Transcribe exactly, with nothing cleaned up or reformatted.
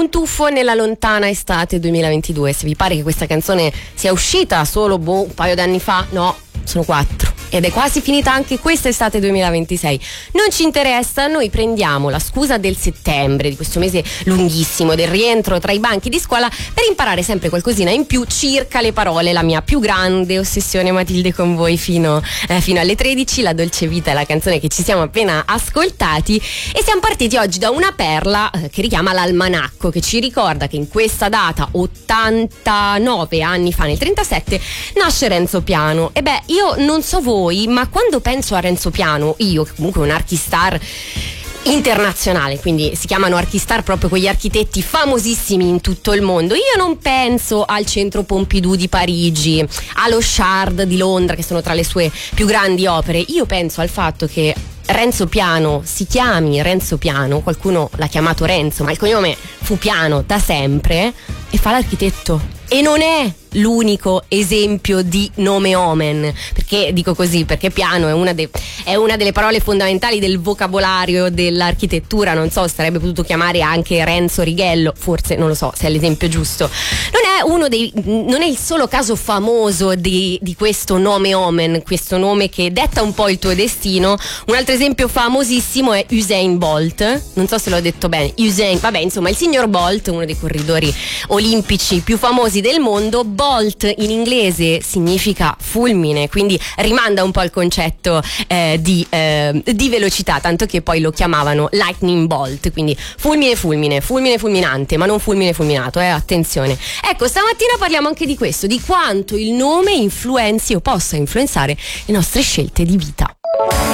Un tuffo nella lontana estate duemilaventidue. Se vi pare che questa canzone sia uscita solo boh, un paio d'anni fa, no, sono quattro. Ed è quasi finita anche questa estate duemilaventisei. Non ci interessa, noi prendiamo la scusa del settembre, di questo mese lunghissimo, del rientro tra i banchi di scuola, per imparare sempre qualcosina in più circa le parole. La mia più grande ossessione, Matilde, con voi fino, eh, fino alle tredici. La Dolce Vita è la canzone che ci siamo appena ascoltati, e siamo partiti oggi da una perla eh, che richiama l'almanacco, che ci ricorda che in questa data, ottantanove anni fa, nel trentasette, nasce Renzo Piano. E beh, io non so voi, ma quando penso a Renzo Piano, io che comunque un archistar internazionale, quindi si chiamano archistar proprio quegli architetti famosissimi in tutto il mondo, io non penso al centro Pompidou di Parigi, allo Shard di Londra, che sono tra le sue più grandi opere. Io penso al fatto che Renzo Piano si chiami Renzo Piano, qualcuno l'ha chiamato Renzo, ma il cognome fu Piano da sempre, e fa l'architetto. E non è l'unico esempio di nome omen. Perché dico così? Perché piano è una, de- è una delle parole fondamentali del vocabolario dell'architettura. Non so, sarebbe potuto chiamare anche Renzo Righello, forse, non lo so se è l'esempio giusto. Non è uno dei non è il solo caso famoso di, di questo nome omen, questo nome che detta un po' il tuo destino. Un altro esempio famosissimo è Usain Bolt. Non so se l'ho detto bene. Usain, vabbè, insomma, il signor Bolt, uno dei corridori olimpici più famosi del mondo. Bolt in inglese significa fulmine, quindi rimanda un po' al concetto eh, di, eh, di velocità, tanto che poi lo chiamavano lightning bolt, quindi fulmine fulmine, fulmine fulminante, ma non fulmine fulminato, eh, attenzione. Ecco, stamattina parliamo anche di questo, di quanto il nome influenzi o possa influenzare le nostre scelte di vita.